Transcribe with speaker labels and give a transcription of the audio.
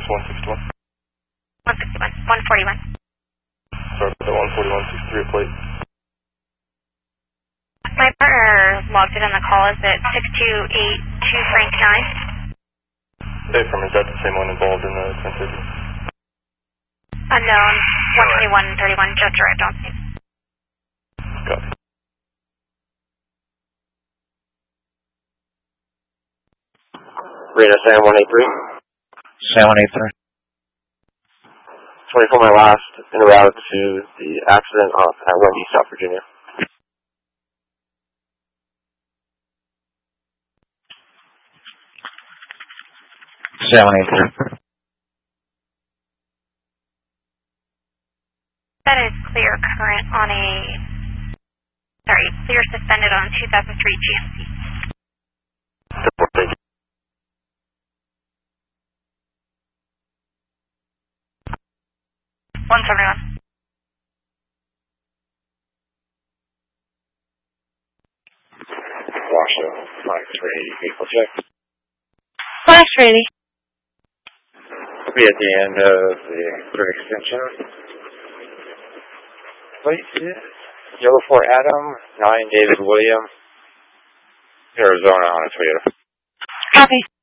Speaker 1: 161.
Speaker 2: 161. 141.
Speaker 1: Sorry about that, 141, 63 plate.
Speaker 2: My partner logged it on the call. Is it 6282 Frank 9?
Speaker 1: Hey, from is that the same one involved in the 1050?
Speaker 2: Unknown. 12131. Just arrived on scene.
Speaker 1: Copy.
Speaker 3: Reno San 183.
Speaker 4: San 183.
Speaker 3: 24 my last, en route to the accident off at Wendy, South Virginia.
Speaker 4: San 183.
Speaker 2: That is clear current on a, clear suspended on 2003 GMC. 171.
Speaker 3: Washoe, Flag 380, vehicle check.
Speaker 2: Flash ready.
Speaker 3: We'll be at the end of the third extension. Plate is Yellow 4 Adam, 9 David William, Arizona on a Toyota.
Speaker 2: Copy.